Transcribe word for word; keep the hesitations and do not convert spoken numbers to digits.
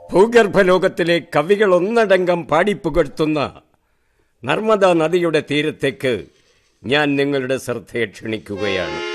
ഭൂഗർഭലോകത്തിലെ കവികൾ ഒന്നടങ്കം പാടിപ്പുകഴ്ത്തുന്ന നർമ്മദാ നദിയുടെ തീരത്തേക്ക് ഞാൻ നിങ്ങളുടെ ശ്രദ്ധയെ ക്ഷണിക്കുകയാണ്.